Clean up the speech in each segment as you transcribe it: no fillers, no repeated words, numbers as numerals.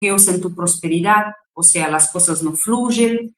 bloqueos en tu prosperidad, o sea, las cosas no fluyen,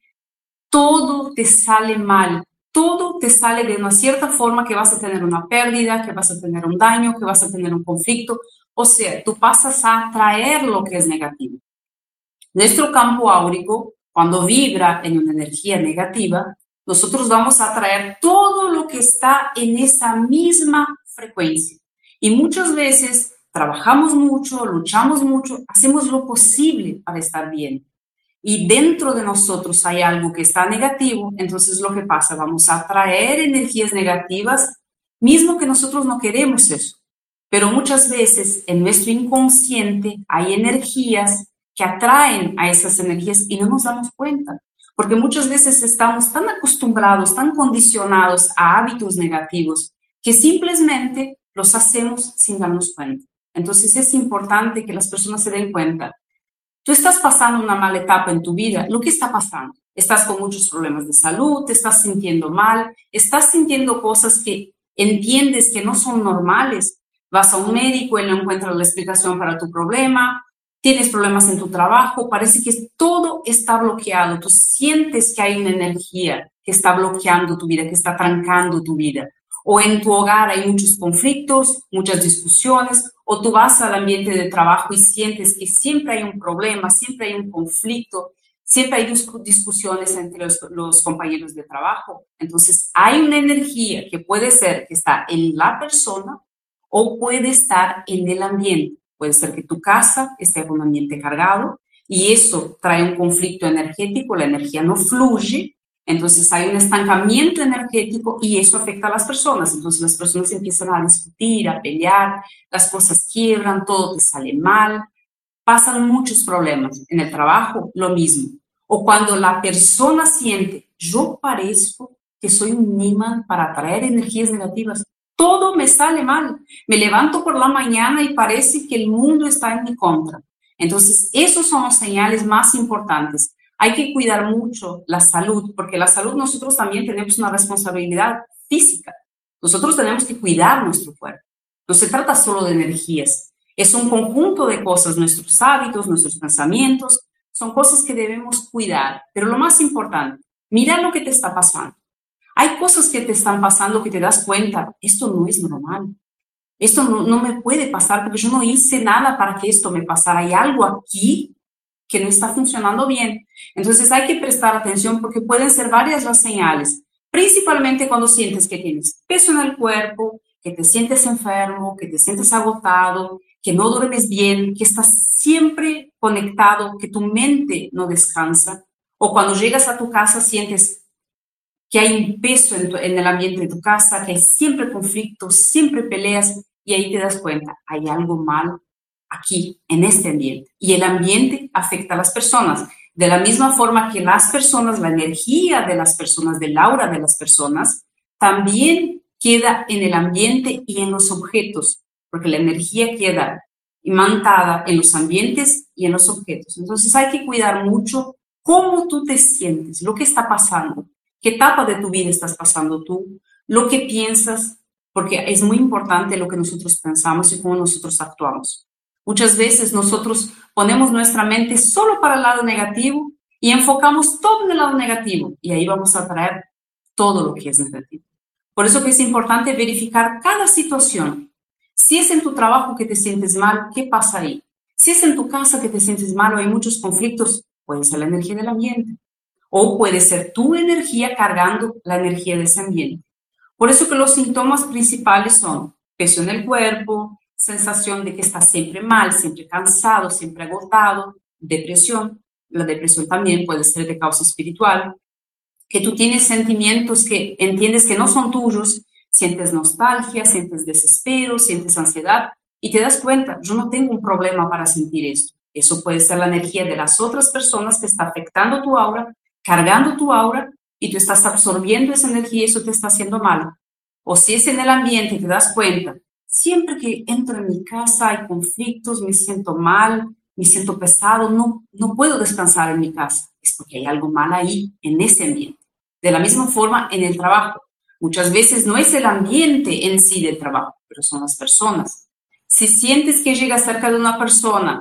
todo te sale mal, todo te sale de una cierta forma que vas a tener una pérdida, que vas a tener un daño, que vas a tener un conflicto, o sea, tú pasas a atraer lo que es negativo. Nuestro campo áurico, cuando vibra en una energía negativa, nosotros vamos a atraer todo lo que está en esa misma frecuencia. Y muchas veces trabajamos mucho, luchamos mucho, hacemos lo posible para estar bien. Y dentro de nosotros hay algo que está negativo, entonces lo que pasa, vamos a atraer energías negativas, mismo que nosotros no queremos eso. Pero muchas veces en nuestro inconsciente hay energías que atraen a esas energías y no nos damos cuenta. Porque muchas veces estamos tan acostumbrados, tan condicionados a hábitos negativos, que simplemente los hacemos sin darnos cuenta. Entonces es importante que las personas se den cuenta. Tú estás pasando una mala etapa en tu vida. ¿Lo que está pasando? Estás con muchos problemas de salud, te estás sintiendo mal, estás sintiendo cosas que entiendes que no son normales. Vas a un médico, él no encuentra la explicación para tu problema, tienes problemas en tu trabajo, parece que todo está bloqueado. Tú sientes que hay una energía que está bloqueando tu vida, que está trancando tu vida. O en tu hogar hay muchos conflictos, muchas discusiones, o tú vas al ambiente de trabajo y sientes que siempre hay un problema, siempre hay un conflicto, siempre hay discusiones entre los compañeros de trabajo. Entonces, hay una energía que puede ser que está en la persona o puede estar en el ambiente. Puede ser que tu casa esté en un ambiente cargado y eso trae un conflicto energético, la energía no fluye. Entonces hay un estancamiento energético y eso afecta a las personas. Entonces las personas empiezan a discutir, a pelear, las cosas quiebran, todo te sale mal, pasan muchos problemas. En el trabajo, lo mismo. O cuando la persona siente, yo parezco que soy un imán para atraer energías negativas, todo me sale mal. Me levanto por la mañana y parece que el mundo está en mi contra. Entonces esos son los señales más importantes. Hay que cuidar mucho la salud, porque la salud nosotros también tenemos una responsabilidad física. Nosotros tenemos que cuidar nuestro cuerpo. No se trata solo de energías. Es un conjunto de cosas, nuestros hábitos, nuestros pensamientos, son cosas que debemos cuidar. Pero lo más importante, mira lo que te está pasando. Hay cosas que te están pasando que te das cuenta, esto no es normal. Esto no me puede pasar porque yo no hice nada para que esto me pasara. Hay algo aquí que no está funcionando bien. Entonces hay que prestar atención porque pueden ser varias las señales, principalmente cuando sientes que tienes peso en el cuerpo, que te sientes enfermo, que te sientes agotado, que no duermes bien, que estás siempre conectado, que tu mente no descansa, o cuando llegas a tu casa sientes que hay un peso en el ambiente de tu casa, que hay siempre conflictos, siempre peleas, y ahí te das cuenta, hay algo mal aquí, en este ambiente. Y el ambiente afecta a las personas. De la misma forma que las personas, la energía de las personas, del aura de las personas, también queda en el ambiente y en los objetos, porque la energía queda imantada en los ambientes y en los objetos. Entonces hay que cuidar mucho cómo tú te sientes, lo que está pasando, qué etapa de tu vida estás pasando tú, lo que piensas, porque es muy importante lo que nosotros pensamos y cómo nosotros actuamos. Muchas veces nosotros ponemos nuestra mente solo para el lado negativo y enfocamos todo en el lado negativo y ahí vamos a traer todo lo que es negativo. Por eso que es importante verificar cada situación. Si es en tu trabajo que te sientes mal, ¿qué pasa ahí? Si es en tu casa que te sientes mal o hay muchos conflictos, puede ser la energía del ambiente o puede ser tu energía cargando la energía de ese ambiente. Por eso que los síntomas principales son peso en el cuerpo, sensación de que estás siempre mal, siempre cansado, siempre agotado, depresión. La depresión también puede ser de causa espiritual, que tú tienes sentimientos que entiendes que no son tuyos, sientes nostalgia, sientes desespero, sientes ansiedad y te das cuenta, yo no tengo un problema para sentir esto. Eso puede ser la energía de las otras personas que está afectando tu aura, cargando tu aura y tú estás absorbiendo esa energía y eso te está haciendo mal. O si es en el ambiente y te das cuenta, siempre que entro en mi casa hay conflictos, me siento mal, me siento pesado, no puedo descansar en mi casa. Es porque hay algo mal ahí, en ese ambiente. De la misma forma, en el trabajo. Muchas veces no es el ambiente en sí del trabajo, pero son las personas. Si sientes que llegas cerca de una persona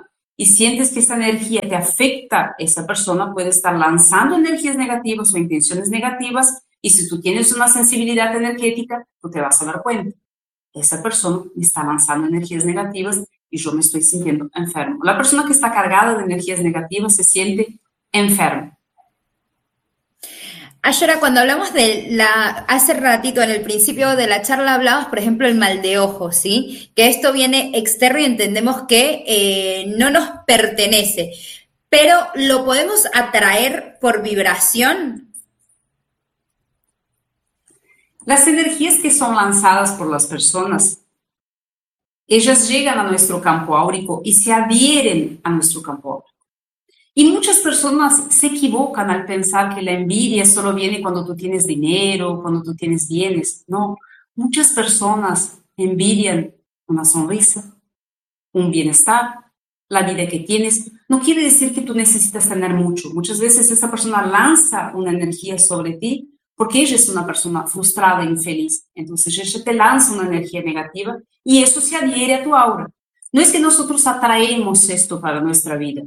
y sientes que esa energía te afecta, esa persona puede estar lanzando energías negativas o intenciones negativas, y si tú tienes una sensibilidad energética, tú te vas a dar cuenta. Esa persona me está lanzando energías negativas y yo me estoy sintiendo enfermo. La persona que está cargada de energías negativas se siente enferma. Ayora, cuando hablamos hace ratito en el principio de la charla hablabas, por ejemplo, el mal de ojo, ¿sí? Que esto viene externo y entendemos que no nos pertenece, pero ¿lo podemos atraer por vibración? Las energías que son lanzadas por las personas, ellas llegan a nuestro campo áurico y se adhieren a nuestro campo áurico. Y muchas personas se equivocan al pensar que la envidia solo viene cuando tú tienes dinero, cuando tú tienes bienes. No, muchas personas envidian una sonrisa, un bienestar, la vida que tienes. No quiere decir que tú necesitas tener mucho. Muchas veces esa persona lanza una energía sobre ti porque ella es una persona frustrada e infeliz. Entonces ella te lanza una energía negativa y eso se adhiere a tu aura. No es que nosotros atraemos esto para nuestra vida.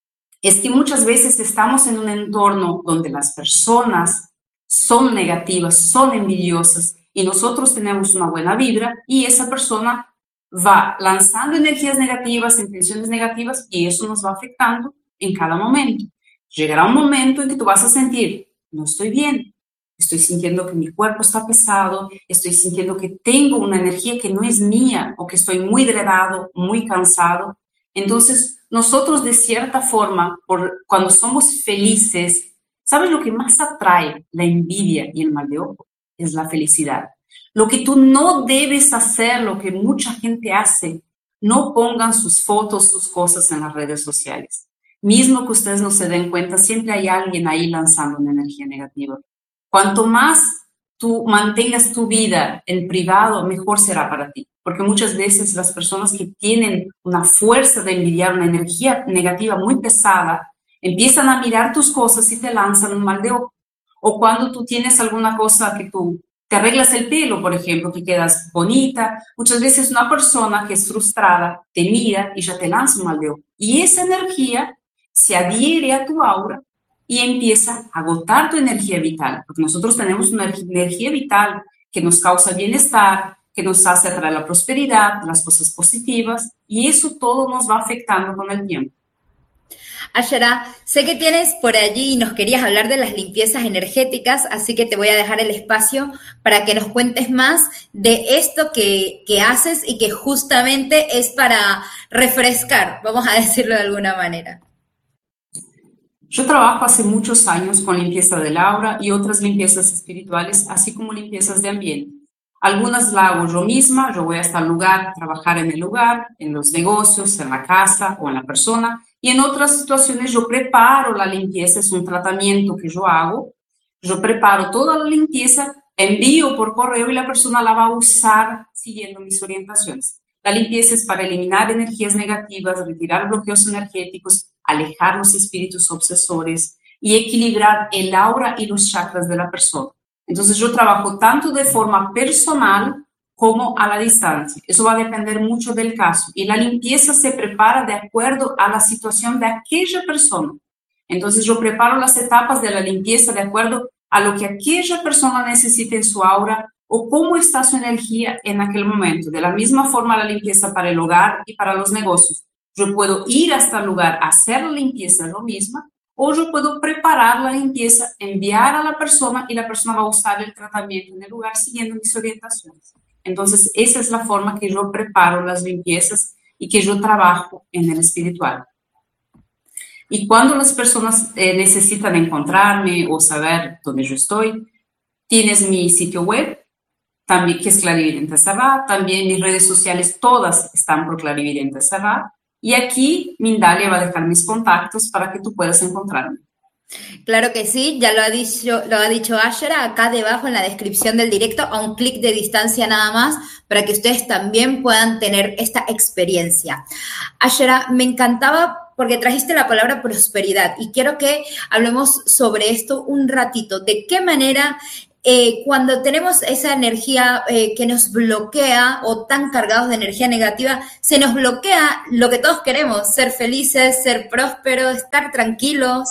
Es que muchas veces estamos en un entorno donde las personas son negativas, son envidiosas y nosotros tenemos una buena vibra y esa persona va lanzando energías negativas, intenciones negativas y eso nos va afectando en cada momento. Llegará un momento en que tú vas a sentir, no estoy bien, estoy sintiendo que mi cuerpo está pesado, estoy sintiendo que tengo una energía que no es mía o que estoy muy drenado, muy cansado. Entonces, nosotros de cierta forma, cuando somos felices, ¿sabes lo que más atrae la envidia y el mal de ojo? Es la felicidad. Lo que tú no debes hacer, lo que mucha gente hace, no pongan sus fotos, sus cosas en las redes sociales. Mismo que ustedes no se den cuenta, siempre hay alguien ahí lanzando una energía negativa. Cuanto más tú mantengas tu vida en privado, mejor será para ti. Porque muchas veces las personas que tienen una fuerza de envidiar, una energía negativa muy pesada, empiezan a mirar tus cosas y te lanzan un mal de ojo. O cuando tú tienes alguna cosa que tú te arreglas el pelo, por ejemplo, que quedas bonita, muchas veces una persona que es frustrada te mira y ya te lanza un mal de ojo. Y esa energía se adhiere a tu aura y empieza a agotar tu energía vital, porque nosotros tenemos una energía vital que nos causa bienestar, que nos hace atraer la prosperidad, las cosas positivas, y eso todo nos va afectando con el tiempo. Ayora, sé que tienes por allí y nos querías hablar de las limpiezas energéticas, así que te voy a dejar el espacio para que nos cuentes más de esto que haces y que justamente es para refrescar, vamos a decirlo de alguna manera. Yo trabajo hace muchos años con limpieza del aura y otras limpiezas espirituales, así como limpiezas de ambiente. Algunas las hago yo misma, yo voy hasta el lugar, trabajar en el lugar, en los negocios, en la casa o en la persona. Y en otras situaciones yo preparo la limpieza, es un tratamiento que yo hago. Yo preparo toda la limpieza, envío por correo y la persona la va a usar siguiendo mis orientaciones. La limpieza es para eliminar energías negativas, retirar bloqueos energéticos, alejar los espíritus obsesores y equilibrar el aura y los chakras de la persona. Entonces yo trabajo tanto de forma personal como a la distancia. Eso va a depender mucho del caso. Y la limpieza se prepara de acuerdo a la situación de aquella persona. Entonces yo preparo las etapas de la limpieza de acuerdo a lo que aquella persona necesita en su aura o cómo está su energía en aquel momento. De la misma forma la limpieza para el hogar y para los negocios. Yo puedo ir hasta el lugar a hacer la limpieza yo misma, o yo puedo preparar la limpieza, enviar a la persona y la persona va a usar el tratamiento en el lugar siguiendo mis orientaciones. Entonces, esa es la forma que yo preparo las limpiezas y que yo trabajo en el espiritual. Y cuando las personas necesitan encontrarme o saber dónde yo estoy, tienes mi sitio web, también, que es Clarividente Sarrat, también mis redes sociales todas están por Clarividente Sarrat. Y aquí Mindalia va a dejar mis contactos para que tú puedas encontrarme. Claro que sí, ya lo ha dicho Ayora acá debajo en la descripción del directo, a un clic de distancia nada más, para que ustedes también puedan tener esta experiencia. Ayora, me encantaba porque trajiste la palabra prosperidad y quiero que hablemos sobre esto un ratito. ¿De qué manera cuando tenemos esa energía que nos bloquea o tan cargados de energía negativa, se nos bloquea lo que todos queremos, ser felices, ser prósperos, estar tranquilos.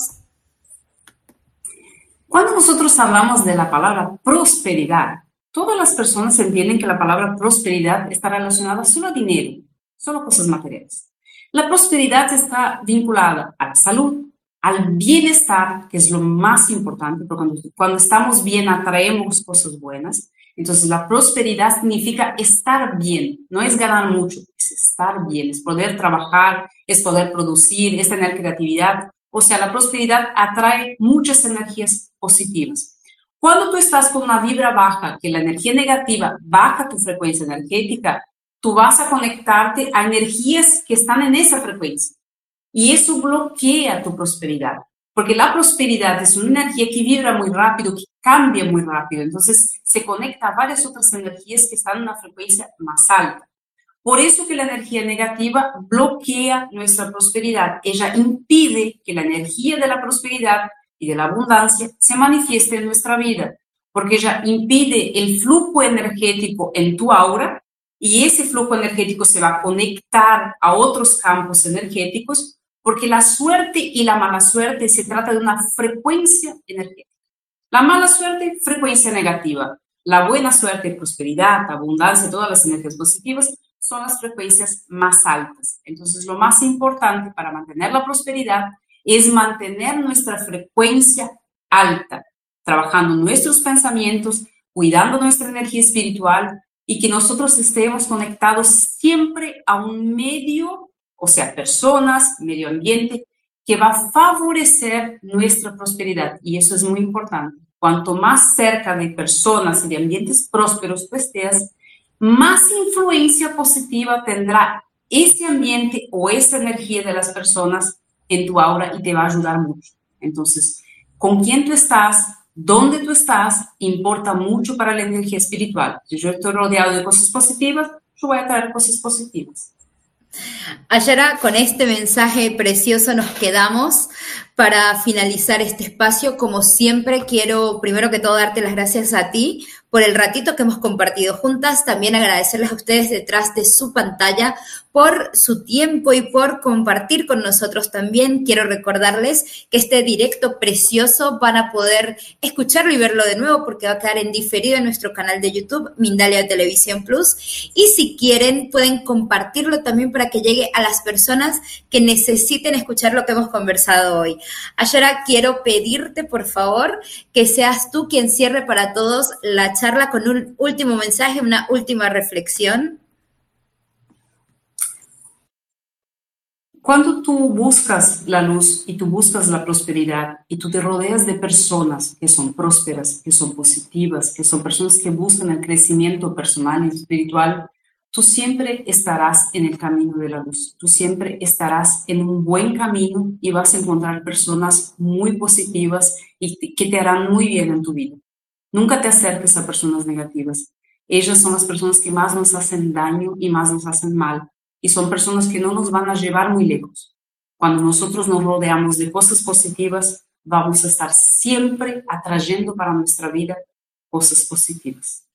Cuando nosotros hablamos de la palabra prosperidad, todas las personas entienden que la palabra prosperidad está relacionada solo a dinero, solo a cosas materiales. La prosperidad está vinculada a la salud, al bienestar, que es lo más importante, porque cuando estamos bien atraemos cosas buenas. Entonces la prosperidad significa estar bien, no es ganar mucho, es estar bien, es poder trabajar, es poder producir, es tener creatividad. O sea, la prosperidad atrae muchas energías positivas. Cuando tú estás con una vibra baja, que la energía negativa baja tu frecuencia energética, tú vas a conectarte a energías que están en esa frecuencia. Y eso bloquea tu prosperidad, porque la prosperidad es una energía que vibra muy rápido, que cambia muy rápido. Entonces se conecta a varias otras energías que están en una frecuencia más alta. Por eso que la energía negativa bloquea nuestra prosperidad. Ella impide que la energía de la prosperidad y de la abundancia se manifieste en nuestra vida, porque ella impide el flujo energético en tu aura y ese flujo energético se va a conectar a otros campos energéticos, porque la suerte y la mala suerte se trata de una frecuencia energética. La mala suerte, frecuencia negativa. La buena suerte, prosperidad, abundancia, todas las energías positivas son las frecuencias más altas. Entonces, lo más importante para mantener la prosperidad es mantener nuestra frecuencia alta, trabajando nuestros pensamientos, cuidando nuestra energía espiritual y que nosotros estemos conectados siempre a un medio, o sea, personas, medio ambiente, que va a favorecer nuestra prosperidad. Y eso es muy importante. Cuanto más cerca de personas y de ambientes prósperos tú estés, más influencia positiva tendrá ese ambiente o esa energía de las personas en tu aura y te va a ayudar mucho. Entonces, con quién tú estás, dónde tú estás, importa mucho para la energía espiritual. Si yo estoy rodeado de cosas positivas, yo voy a traer cosas positivas. Ayara, con este mensaje precioso nos quedamos. Para finalizar este espacio, como siempre, quiero primero que todo darte las gracias a ti por el ratito que hemos compartido juntas, también agradecerles a ustedes detrás de su pantalla por su tiempo y por compartir con nosotros también. Quiero recordarles que este directo precioso van a poder escucharlo y verlo de nuevo porque va a quedar en diferido en nuestro canal de YouTube, Mindalia Televisión Plus. Y si quieren, pueden compartirlo también para que llegue a las personas que necesiten escuchar lo que hemos conversado hoy. Ayara, quiero pedirte, por favor, que seas tú quien cierre para todos la charla con un último mensaje, una última reflexión. Cuando tú buscas la luz y tú buscas la prosperidad y tú te rodeas de personas que son prósperas, que son positivas, que son personas que buscan el crecimiento personal y espiritual, tú siempre estarás en el camino de la luz. Tú siempre estarás en un buen camino y vas a encontrar personas muy positivas y que te harán muy bien en tu vida. Nunca te acerques a personas negativas. Ellas son las personas que más nos hacen daño y más nos hacen mal. Y son personas que no nos van a llevar muy lejos. Cuando nosotros nos rodeamos de cosas positivas, vamos a estar siempre atrayendo para nuestra vida cosas positivas.